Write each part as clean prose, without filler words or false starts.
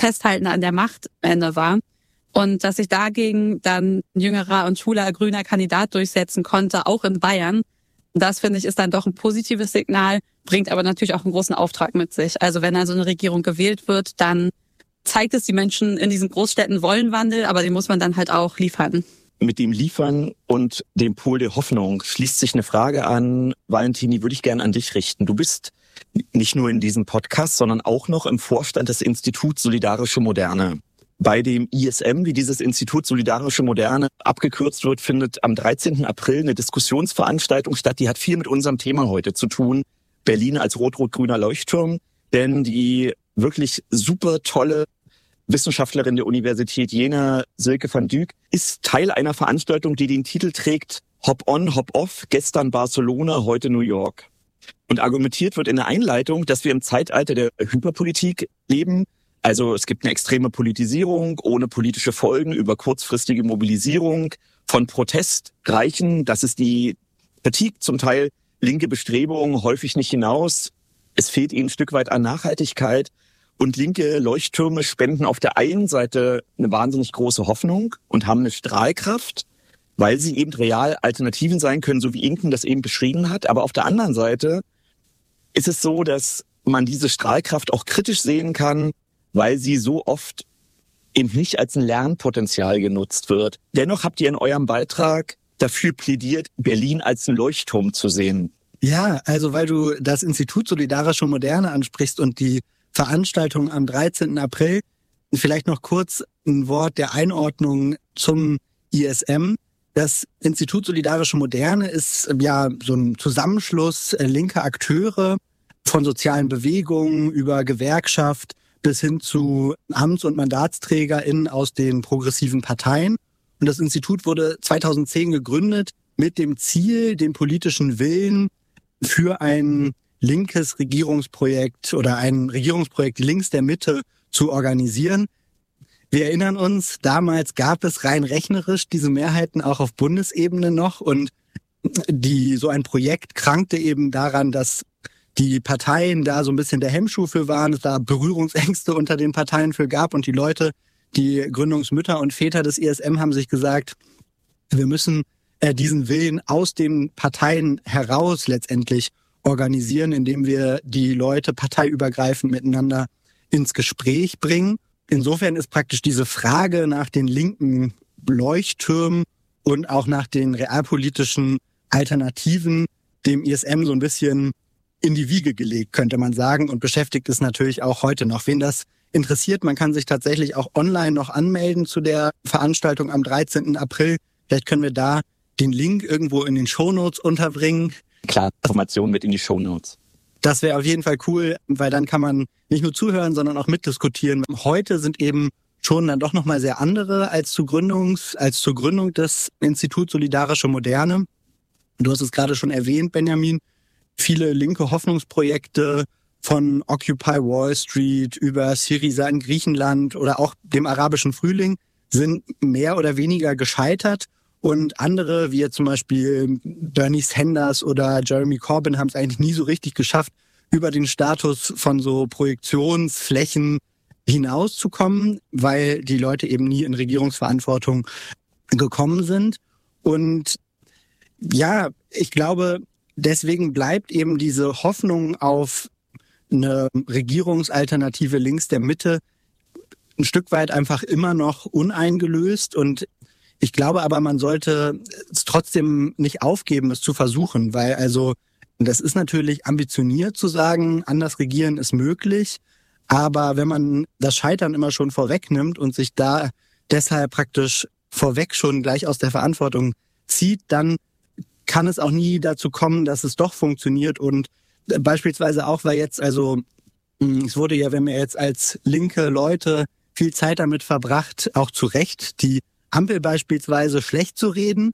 Festhalten an der Macht am Ende war. Und dass sich dagegen dann ein jüngerer und schwuler grüner Kandidat durchsetzen konnte, auch in Bayern. Das, finde ich, ist dann doch ein positives Signal, bringt aber natürlich auch einen großen Auftrag mit sich. Also wenn also eine Regierung gewählt wird, dann zeigt es, die Menschen in diesen Großstädten wollen Wandel, aber den muss man dann halt auch liefern. Mit dem Liefern und dem Pol der Hoffnung schließt sich eine Frage an. Valentini, würde ich gerne an dich richten. Du bist nicht nur in diesem Podcast, sondern auch noch im Vorstand des Instituts Solidarische Moderne. Bei dem ISM, wie dieses Institut Solidarische Moderne abgekürzt wird, findet am 13. April eine Diskussionsveranstaltung statt. Die hat viel mit unserem Thema heute zu tun. Berlin als rot-rot-grüner Leuchtturm. Denn die wirklich super tolle Wissenschaftlerin der Universität Jena, Silke van Dyk, ist Teil einer Veranstaltung, die den Titel trägt Hop on, Hop off, gestern Barcelona, heute New York. Und argumentiert wird in der Einleitung, dass wir im Zeitalter der Hyperpolitik leben. Also es gibt eine extreme Politisierung ohne politische Folgen über kurzfristige Mobilisierung von Protest reichen. Das ist die Kritik, zum Teil linke Bestrebungen, häufig nicht hinaus. Es fehlt ihnen ein Stück weit an Nachhaltigkeit. Und linke Leuchttürme spenden auf der einen Seite eine wahnsinnig große Hoffnung und haben eine Strahlkraft, weil sie eben real Alternativen sein können, so wie Inken das eben beschrieben hat. Aber auf der anderen Seite ist es so, dass man diese Strahlkraft auch kritisch sehen kann, weil sie so oft eben nicht als ein Lernpotenzial genutzt wird. Dennoch habt ihr in eurem Beitrag dafür plädiert, Berlin als ein Leuchtturm zu sehen. Ja, also weil du das Institut Solidarische Moderne ansprichst und die Veranstaltung am 13. April. Vielleicht noch kurz ein Wort der Einordnung zum ISM. Das Institut Solidarische Moderne ist ja so ein Zusammenschluss linker Akteure von sozialen Bewegungen über Gewerkschaft bis hin zu Amts- und MandatsträgerInnen aus den progressiven Parteien. Und das Institut wurde 2010 gegründet mit dem Ziel, den politischen Willen für ein linkes Regierungsprojekt oder ein Regierungsprojekt links der Mitte zu organisieren. Wir erinnern uns, damals gab es rein rechnerisch diese Mehrheiten auch auf Bundesebene noch und so ein Projekt krankte eben daran, dass die Parteien da so ein bisschen der Hemmschuh für waren, es da Berührungsängste unter den Parteien für gab und die Leute, die Gründungsmütter und Väter des ISM haben sich gesagt, wir müssen diesen Willen aus den Parteien heraus letztendlich organisieren, indem wir die Leute parteiübergreifend miteinander ins Gespräch bringen. Insofern ist praktisch diese Frage nach den linken Leuchttürmen und auch nach den realpolitischen Alternativen dem ISM so ein bisschen in die Wiege gelegt, könnte man sagen, und beschäftigt es natürlich auch heute noch. Wen das interessiert, man kann sich tatsächlich auch online noch anmelden zu der Veranstaltung am 13. April. Vielleicht können wir da den Link irgendwo in den Shownotes unterbringen. Klar, Informationen mit in die Shownotes. Das wäre auf jeden Fall cool, weil dann kann man nicht nur zuhören, sondern auch mitdiskutieren. Heute sind eben schon dann doch nochmal sehr andere als zur Gründung des Instituts Solidarische Moderne. Du hast es gerade schon erwähnt, Benjamin. Viele linke Hoffnungsprojekte von Occupy Wall Street über Syriza in Griechenland oder auch dem arabischen Frühling sind mehr oder weniger gescheitert. Und andere, wie jetzt zum Beispiel Bernie Sanders oder Jeremy Corbyn, haben es eigentlich nie so richtig geschafft, über den Status von so Projektionsflächen hinauszukommen, weil die Leute eben nie in Regierungsverantwortung gekommen sind. Und ja, ich glaube, deswegen bleibt eben diese Hoffnung auf eine Regierungsalternative links der Mitte ein Stück weit einfach immer noch uneingelöst. Und ich glaube aber, man sollte es trotzdem nicht aufgeben, es zu versuchen, weil also das ist natürlich ambitioniert zu sagen, anders regieren ist möglich, aber wenn man das Scheitern immer schon vorwegnimmt und sich da deshalb praktisch vorweg schon gleich aus der Verantwortung zieht, dann kann es auch nie dazu kommen, dass es doch funktioniert und beispielsweise auch, weil jetzt also es wurde ja, wenn wir jetzt als linke Leute viel Zeit damit verbracht, auch zu Recht, die Ampel beispielsweise schlecht zu reden.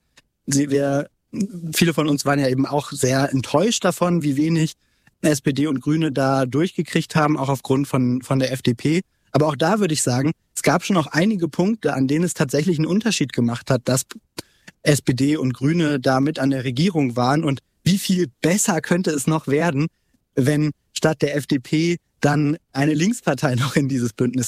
Viele von uns waren ja eben auch sehr enttäuscht davon, wie wenig SPD und Grüne da durchgekriegt haben, auch aufgrund von der FDP. Aber auch da würde ich sagen, es gab schon noch einige Punkte, an denen es tatsächlich einen Unterschied gemacht hat, dass SPD und Grüne da mit an der Regierung waren. Und wie viel besser könnte es noch werden, wenn statt der FDP dann eine Linkspartei noch in dieses Bündnis